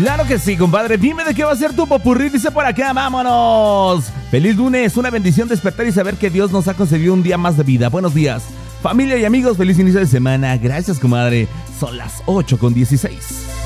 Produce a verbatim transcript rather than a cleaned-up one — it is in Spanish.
Claro que sí, compadre. Dime de qué va a ser tu popurrí. Dice por acá, vámonos. Feliz lunes, una bendición despertar y saber que Dios nos ha concedido un día más de vida. Buenos días, familia y amigos. Feliz inicio de semana. Gracias, comadre. Son las ocho con dieciséis.